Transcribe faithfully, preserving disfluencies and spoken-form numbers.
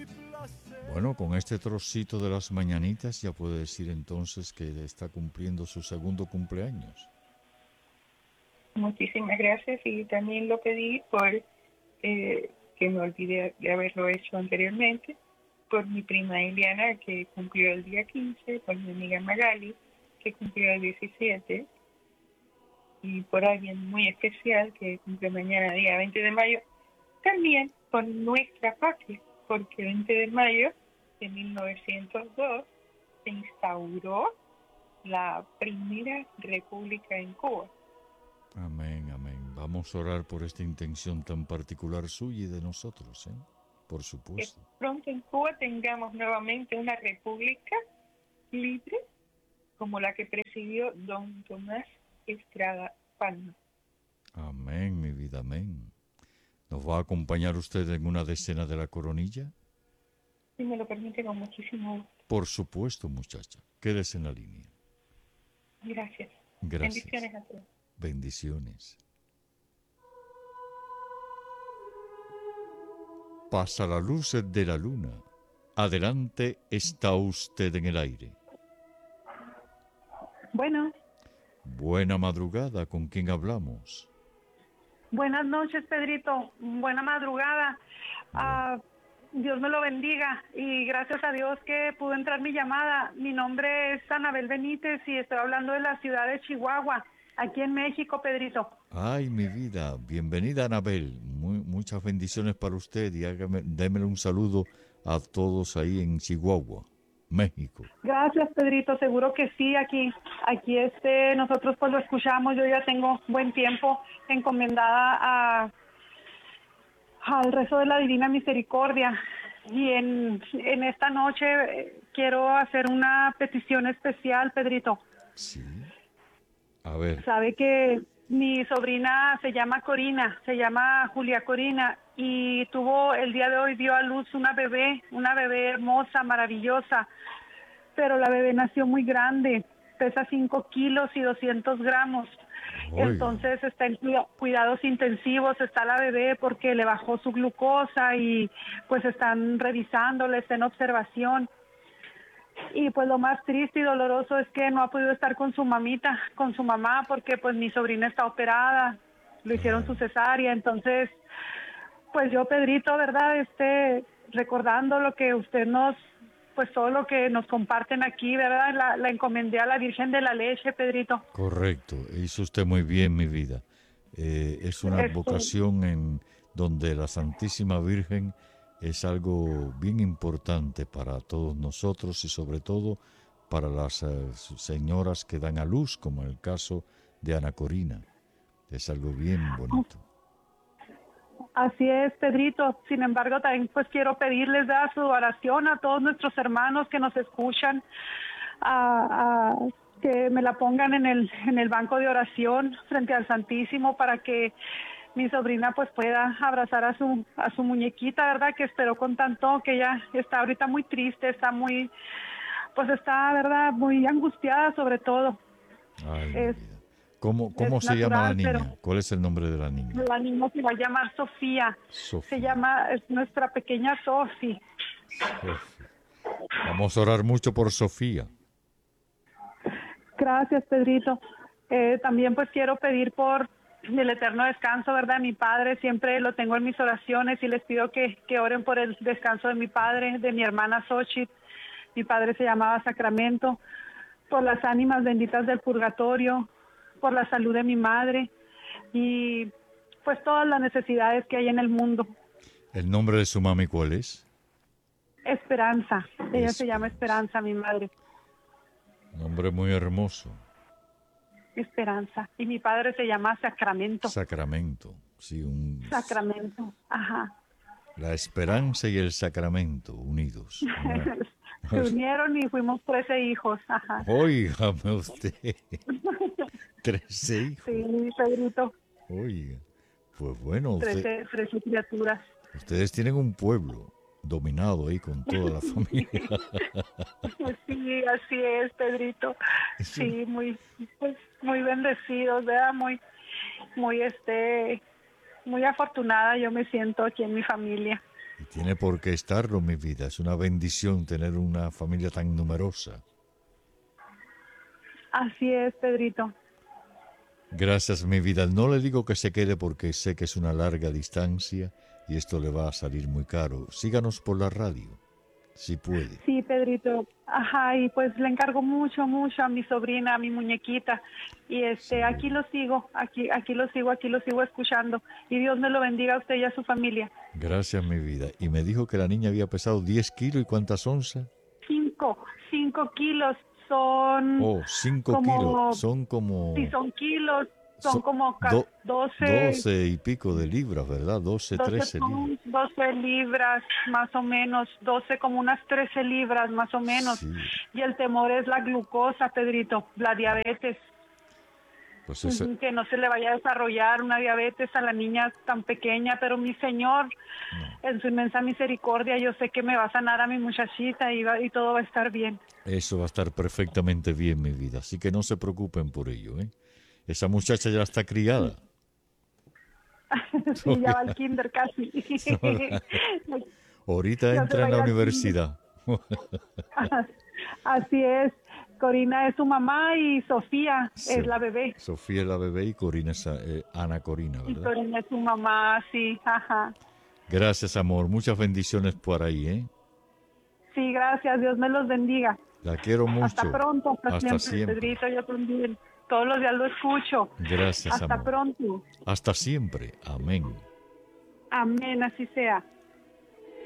Bueno, con este trocito de las mañanitas ya puede decir entonces que está cumpliendo su segundo cumpleaños. Muchísimas gracias y también lo pedí por eh, que me olvidé de haberlo hecho anteriormente, por mi prima Eliana que cumplió el día quince, por mi amiga Magali que cumplió el diecisiete y por alguien muy especial que cumple mañana día veinte de mayo, también por nuestra patria, porque el veinte de mayo de mil novecientos dos se instauró la primera república en Cuba. Amén, amén. Vamos a orar por esta intención tan particular suya y de nosotros, ¿eh? Por Que supuesto. pronto en Cuba tengamos nuevamente una república libre como la que presidió don Tomás Estrada Palma. Amén, mi vida, amén. ¿Nos va a acompañar usted en una decena de la coronilla? Si me lo permite, con muchísimo gusto. Por supuesto, muchacha. Quédese en la línea. Gracias. Gracias. Bendiciones a todos. Bendiciones. Pasa la luz de la luna. Adelante está usted en el aire. Bueno, Buena madrugada, ¿con quién hablamos? buenas noches, Pedrito. Buena madrugada. Ah, Dios me lo bendiga y gracias a Dios que pudo entrar mi llamada. Mi nombre es Anabel Benítez y estoy hablando de la ciudad de Chihuahua, aquí en México, Pedrito. Ay, mi vida, bienvenida, Anabel. Muy, muchas bendiciones para usted y hágame, démele un saludo a todos ahí en Chihuahua, México. Gracias, Pedrito. Seguro que sí. Aquí, aquí este, nosotros pues lo escuchamos. Yo ya tengo buen tiempo encomendada a al rezo de la Divina Misericordia. Y en, en esta noche eh, quiero hacer una petición especial, Pedrito. Sí. A ver. Sabe que mi sobrina se llama Corina, se llama Julia Corina, y tuvo, el día de hoy dio a luz una bebé, una bebé hermosa, maravillosa, pero la bebé nació muy grande, pesa cinco kilos y doscientos gramos. Oiga. Entonces está en cuidados intensivos, está la bebé porque le bajó su glucosa y pues están revisándola, está en observación. Y pues lo más triste y doloroso es que no ha podido estar con su mamita, con su mamá, porque pues mi sobrina está operada, le hicieron su cesárea. Entonces, pues yo, Pedrito, ¿verdad? Este, recordando lo que usted nos, pues todo lo que nos comparten aquí, ¿verdad? La, la encomendé a la Virgen de la Leche, Pedrito. Correcto, hizo usted muy bien, mi vida. Eh, es una Este- vocación en donde la Santísima Virgen es algo bien importante para todos nosotros y sobre todo para las eh, señoras que dan a luz, como en el caso de Ana Corina. Es algo bien bonito. Así es, Pedrito. Sin embargo, también pues quiero pedirles da su oración a todos nuestros hermanos que nos escuchan, a, a que me la pongan en el en el banco de oración frente al Santísimo para que mi sobrina pues pueda abrazar a su a su muñequita, ¿verdad? Que esperó con tanto, que ella está ahorita muy triste, está muy, pues está, ¿verdad? Muy angustiada sobre todo. Ay, mi Es, vida. ¿Cómo, cómo es se llama la natural, niña? pero ¿Cuál es el nombre de la niña? la niña se va a llamar Sofía. Sofía. Se llama, es nuestra pequeña Sofi. Sofía. Vamos a orar mucho por Sofía. Gracias, Pedrito. Eh, también pues quiero pedir por el eterno descanso, ¿verdad? Mi padre, siempre lo tengo en mis oraciones y les pido que, que oren por el descanso de mi padre, de mi hermana Xochitl. Mi padre se llamaba Sacramento, por las ánimas benditas del purgatorio, por la salud de mi madre y pues todas las necesidades que hay en el mundo. ¿El nombre de su mami cuál es? Esperanza, ella se llama Esperanza. Esperanza, mi madre. Nombre muy hermoso. Esperanza. Y mi padre se llama Sacramento. Sacramento. Sí, un... Sacramento, ajá. La esperanza y el sacramento unidos. Se unieron y fuimos trece hijos, ajá. Óigame usted. Trece hijos. Sí, Pedrito. Oiga. Pues bueno, usted, Trece, trece criaturas. ustedes tienen un pueblo dominado ahí con toda la familia. Sí, así es, Pedrito. Sí, muy, pues, muy bendecidos, ¿verdad? Muy, muy, este, muy afortunada yo me siento aquí en mi familia. Y tiene por qué estarlo, mi vida. Es una bendición tener una familia tan numerosa. Así es, Pedrito. Gracias, mi vida. No le digo que se quede porque sé que es una larga distancia y esto le va a salir muy caro. Síganos por la radio, si puede. Sí, Pedrito. Ajá, y pues le encargo mucho, mucho a mi sobrina, a mi muñequita. Y este, Sí. aquí lo sigo, aquí, aquí lo sigo, aquí lo sigo escuchando. Y Dios me lo bendiga a usted y a su familia. Gracias, mi vida. Y me dijo que la niña había pesado diez kilos y ¿cuántas onzas? Cinco, cinco kilos son Oh, cinco como, kilos. Son como... sí, son kilos, son son como ca- do- doce, doce y pico de libras, ¿verdad? doce, doce trece libras. pounds, doce libras más o menos, doce como unas trece libras más o menos. Sí. Y el temor es la glucosa, Pedrito, la diabetes. Pues eso, Ujú, que no se le vaya a desarrollar una diabetes a la niña tan pequeña, pero mi Señor, en su inmensa misericordia, yo sé que me va a sanar a mi muchachita y, va- y todo va a estar bien. eso va a estar perfectamente bien, mi vida. Así que no se preocupen por ello, ¿eh? Esa muchacha ya está criada. Sí, ya va al kinder casi. Ahorita Ya se entra va en a la ir al universidad. Así es. Corina es su mamá y Sofía Sí. es la bebé. Sofía es la bebé y Corina es eh, Ana Corina, Y ¿verdad? Corina es su mamá, sí, ajá. Gracias, amor. Muchas bendiciones por ahí, ¿eh? Sí, gracias. Dios me los bendiga. La quiero mucho. Hasta pronto, hasta, Hasta siempre, siempre. Pedrito. Yo también. Todos los días lo escucho. Gracias, Hasta amor. pronto. Hasta siempre. Amén. Amén, así sea.